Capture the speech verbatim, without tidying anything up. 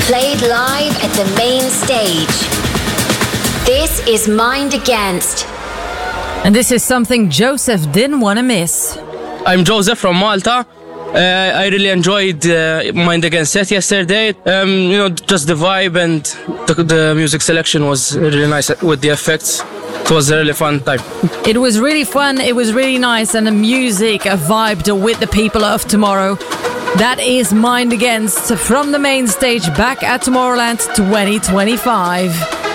Played live at the main stage. This is Mind Against. And this is something Joseph didn't want to miss. I'm Joseph from Malta. Uh, I really enjoyed uh, Mind Against set yesterday. Um, you know, just the vibe and the, the music selection was really nice with the effects. It was a really fun time. It was really fun, it was really nice, and the music vibed with the people of tomorrow. That is Mind Against from the main stage back at Tomorrowland twenty twenty-five.